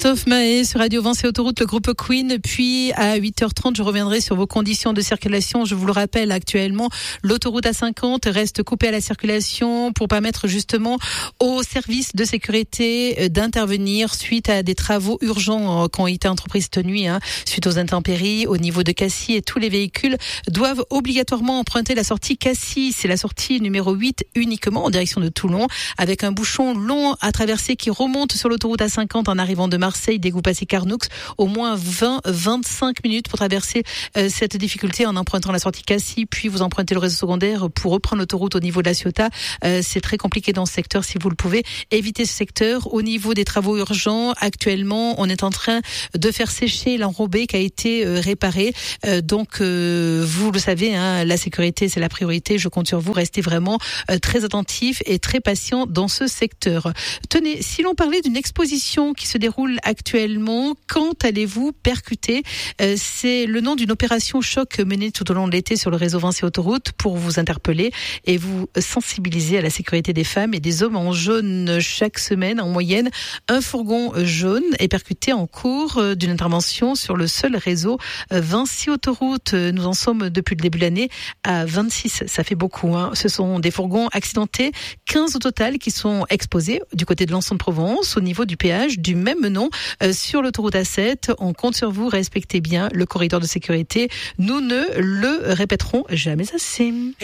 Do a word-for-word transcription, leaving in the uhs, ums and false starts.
Christophe Mahé sur Radio Vinci Autoroute, le groupe Queen. Puis à huit heures trente, je reviendrai sur vos conditions de circulation. Je vous le rappelle, actuellement, l'autoroute A cinquante reste coupée à la circulation pour permettre justement aux services de sécurité d'intervenir suite à des travaux urgents qui ont été entrepris cette nuit, hein, suite aux intempéries au niveau de Cassis, et tous les véhicules doivent obligatoirement emprunter la sortie Cassis. C'est la sortie numéro huit uniquement en direction de Toulon, avec un bouchon long à traverser qui remonte sur l'autoroute A cinquante en arrivant de Marseille, dès que vous passez Carnoux, au moins vingt à vingt-cinq minutes pour traverser euh, cette difficulté en empruntant la sortie Cassis, puis vous empruntez le réseau secondaire pour reprendre l'autoroute au niveau de la Ciotat. Euh, c'est très compliqué dans ce secteur. Si vous le pouvez, évitez ce secteur. Au niveau des travaux urgents, actuellement, on est en train de faire sécher l'enrobé qui a été euh, réparé. Euh, donc, euh, vous le savez, hein, la sécurité, c'est la priorité. Je compte sur vous. Restez vraiment euh, très attentifs et très patients dans ce secteur. Tenez, si l'on parlait d'une exposition qui se déroule actuellement, quand allez-vous percuter? euh, C'est le nom d'une opération choc menée tout au long de l'été sur le réseau Vinci Autoroute pour vous interpeller et vous sensibiliser à la sécurité des femmes et des hommes en jaune. Chaque semaine, en moyenne, un fourgon jaune est percuté en cours d'une intervention sur le seul réseau Vinci Autoroute. Nous en sommes depuis le début de l'année à vingt-six. Ça fait beaucoup, hein. Ce sont des fourgons accidentés, quinze au total, qui sont exposés du côté de l'Anse-en-Provence au niveau du péage du même nom euh, sur l'autoroute A sept. On compte sur vous, respectez bien le corridor de sécurité. Nous ne le répéterons jamais assez.